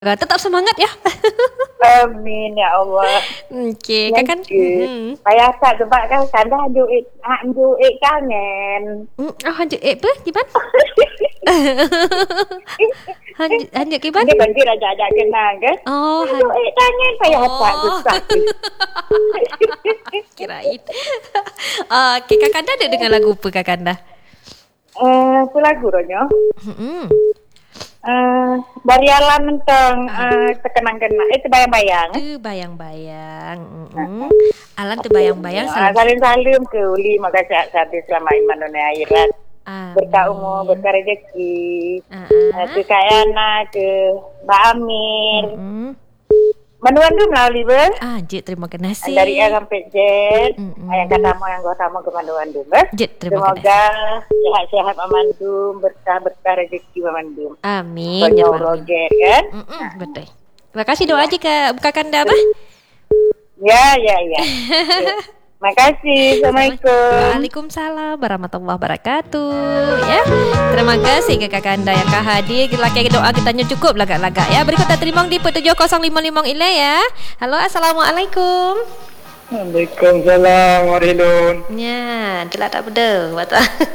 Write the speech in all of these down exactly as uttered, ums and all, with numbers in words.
Tetap semangat ya. Amin ya Allah. Okey, kan kan. Hmm. Payah tak sebab kan kadang duit hak duit kangen. Hmm, oh hanjuk eh apa? Gimana? hanjuk hanjuk gimana? Dia bagi ajak-ajak kenal ke? Oh, duit kangen payah tak susah. Kirain. Ah, okey, Kakanda ada dengar lagu apa Kakanda? Eh, apa lagu ronya? Hmm. Uh, dari alam tentang uh, terkenang-kenang eh terbayang-bayang terbayang-bayang mm-hmm. Alan terbayang-bayang uh, salim-salim ke uli maka sehat-sehat selama iman dunia akhirat, berkah umur, berkah rezeki, uh-huh. uh, ke Kak Yana, ke Mbak Amir, mm-hmm. mandu-mandu melalui ber ah Jit, terima kasih dari A sampai Z, mm-hmm. yang katamu yang gua tamu ke mandu-mandu ber Jit, terima semoga kasih. sehat-sehat memandum, berkah-berkah rezeki memandum. Amin ya Allah kan. Mm-mm, betul. Terima kasih doa aja ke Kakanda apa? Ya ya ya. Makasih. Assalamualaikum. Waalaikumsalam warahmatullahi wabarakatuh. Ya. Terima kasih ke Kakanda yang kah hadir. Laki doa kita cukup lagak-lagak ya. Berikut kita terima di tujuh kosong lima lima ile ya. Halo, assalamualaikum. Waalaikumsalam warahmatullahi. Ya, telah tak beda. Betul.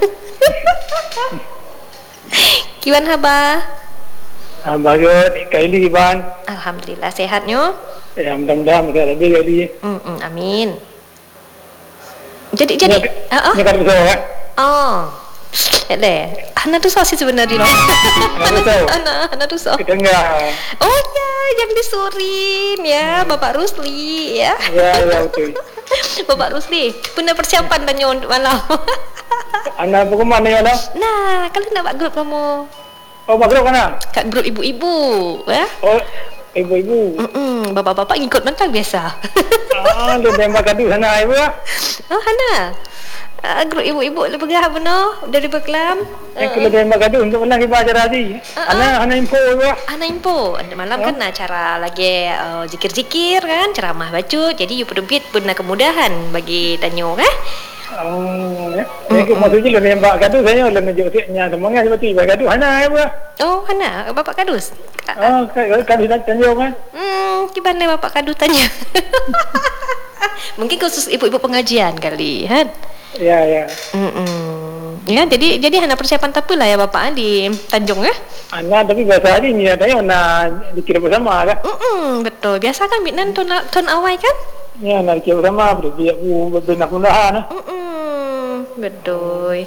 Kiwan haba? Ah, bagus. Kaili Iban. Alhamdulillah sehatnya. Ya, mudah-mudahan kita lebih kali. Hmm, amin. Jadi jadi ah oh. Ini kan oh. Ada. Ana tu sih sebenarnya loh. Ana ana tu so. Kita enggak. Oh ya, yang disurin ya, hmm. Bapak Rusli ya. Ya, ya betul. Bapak Rusli, punya persiapan dan nyon malam. Anak buku mana ya, Nah, kalau nak buat grup kamu. Oh, buat grup mana? Kat grup ibu-ibu, ya. Oh, ibu-ibu. Mm-mm, bapak-bapak ikut mentang biasa. Ah, lu tembak kadu sana ibu ya. Oh, Hana. Uh, grup ibu-ibu le pegah benar dari Beklam. Eh, kalau tembak kadu untuk menang ibu acara tadi. Ana ana info ibu. Ana info. Malam kan acara lagi uh, zikir-zikir kan, ceramah baca. Jadi you perlu pun kemudahan bagi tanyo kan. Oh, ya. Saya maksudnya le tembak kadu saya le menunjuk siknya semangat seperti ibu kadu Hana ibu. Oh, Hana, bapak kadus. Oh, kadus nak tanyo kan. Hmm, gimana bapak kadus tanya? Mungkin khusus ibu-ibu pengajian kali, kan? Ya, ya. Mm-mm. Ya, jadi jadi hana persiapan tapi lah ya bapak di Tanjung ya? Ana tapi biasa aja ni ada yang nak dikira bersama kan? Mm betul. Biasa kan Binan ton ton awal kan? Ya, nak dikira bersama berbiak u berbenah-benah. Mm betul.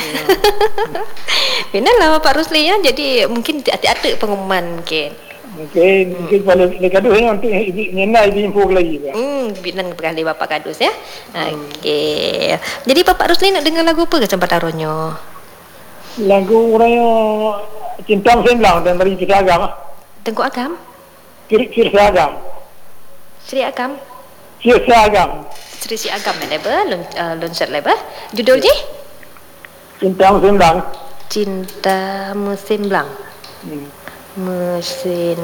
Binan lah Pak Rusli ya. Jadi mungkin hati-hati pengumuman mungkin. Okey, hmm. mungkin kalau lekadus ni untuk ibu nyena ibu info lagi kan. Hmm, binan berkali bapak kadus ya. Hmm. Okey. Jadi Bapak Rusli nak dengar lagu apa ke tempat taruhnya? Lagu orangnya Cinta Semblang dan dari Sri Agam. Tengku Agam? Sri Sri Agam. Sri Agam. Sri Sri Agam. Sri Sri Agam lebar, loncat lebar. Judul je? Cinta Semblang. Cinta Musim Belang. Hmm. Mesin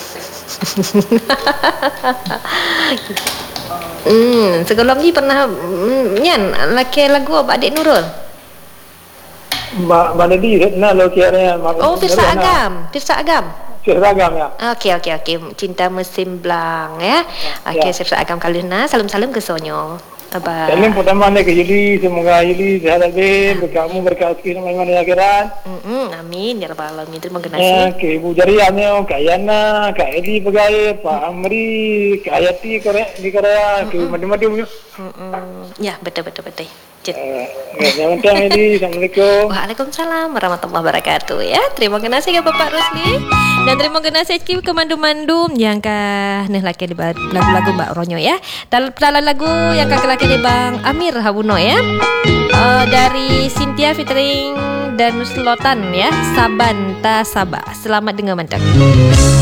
hmm, sebelum ni pernah mm, nyan laki lagu apa adik Nurul? Mbak Mbak Nadi nak laki ada. Oh, Firsa Agam, Firsa Agam. Firsa Agam ya. Okey okey okey, Cinta Musim Belang ya. Okey, ya. Firsa Agam kali na salam-salam ke sonyo. Abah. Salam pertama ni ke Yuli, semoga Yuli sehat lagi, berkamu berkat rezeki sama iman akhirat. Hmm, amin ya rabbal alamin. Terima kasih. Ya, ke Ibu Jariannya, Kak Yana, Kak Edi pegawai, Pak Amri, Kak Ayati korek di Korea, ke madu-madu. Hmm, ya betul betul betul. Eh, ya, macam ini. Assalamualaikum. Waalaikumsalam warahmatullahi wabarakatuh ya. Terima kasih ke Bapak Rusli dan terima kasih ke Mandu-Mandu yang kah nih laki di lagu-lagu Mbak Ronyo ya. Dan lagu yang kah laki di Bang Amir Habuno ya. Uh, dari Cynthia featuring dan Slotan ya. Saban ta Sabah. Selamat dengar mantap.